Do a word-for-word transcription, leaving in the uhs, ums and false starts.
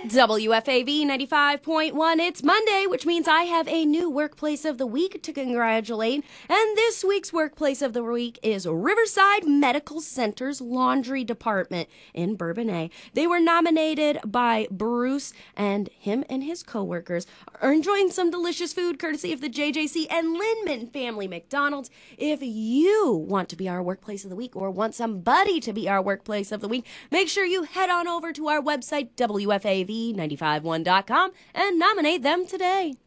W F A V ninety-five point one. It's Monday, which means I have a new Workplace of the Week to congratulate. And this week's Workplace of the Week is Riverside Medical Center's Laundry Department in Bourbonnais. They were nominated by Bruce, and him and his coworkers are enjoying some delicious food courtesy of the J J C and Linman Family McDonald's. If you want to be our Workplace of the Week or want somebody to be our Workplace of the Week, make sure you head on over to our website, W F A V nine five one dot com, and nominate them today.